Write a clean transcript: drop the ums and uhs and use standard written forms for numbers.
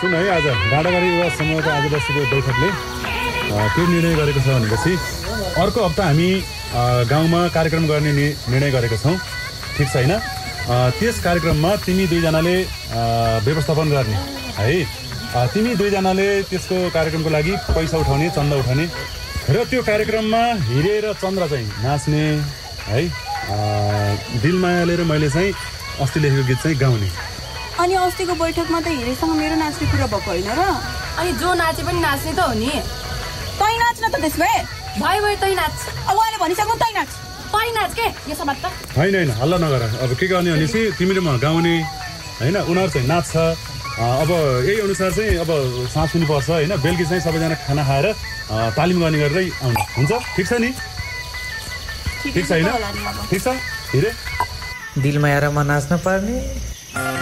सुन है आज डाँडागाडी युवा समूहको आज बसेको बैठकले त्यो निर्णय गरेको छ भनेपछि अर्को हप्ता हामी गाउँमा कार्यक्रम गर्ने निर्णय गरेका छौँ। ठिक छैन? त्यस कार्यक्रममा तिमी दुईजनाले व्यवस्थापन गर्ने है। तिमी दुईजनाले त्यसको कार्यक्रमको लागि पैसा उठाउने, चन्दा उठाउने र त्यो कार्यक्रममा हिरे र चन्द्र चाहिँ नाच्ने है। दिलमायाले र मैले चाहिँ अस्ति लेखेको गीत चाहिँ गाउने। अनि अस्तिको बैठकमा त हिरेसँग मेरो नाच्ने कुरा भएको होइन र? अनि जो नाचे पनि नाच्ने त हो नि। तै नाच न त त्यसमा। भयो तै नाच। अब उहाँले भनिसक्नु तै नाच। तै नाच के यो समाज त होइन हल्ला नगर। अब के गर्ने भनेपछि तिमीले म गाउने होइन, उनीहरू चाहिँ नाच्छ। अब यही अनुसार चाहिँ अब साँझ पनि पर्छ होइन। बेलुकी चाहिँ सबैजना खाना खाएर तालिम गर्ने गरेरै आउनु हुन्छ। ठिक छ नि? ठिक छैन? ठिक छ हिरे? दिलमाया र म नाच्न पर्ने।